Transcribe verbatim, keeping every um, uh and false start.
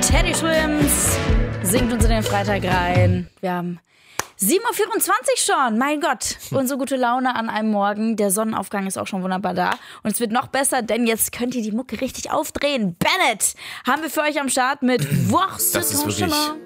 Teddy Swims singt uns in den Freitag rein. Wir haben sieben Uhr vierundzwanzig schon. Mein Gott. Unsere gute Laune an einem Morgen. Der Sonnenaufgang ist auch schon wunderbar da. Und es wird noch besser, denn jetzt könnt ihr die Mucke richtig aufdrehen. Bennett haben wir für euch am Start mit Voir ce Das ist wirklich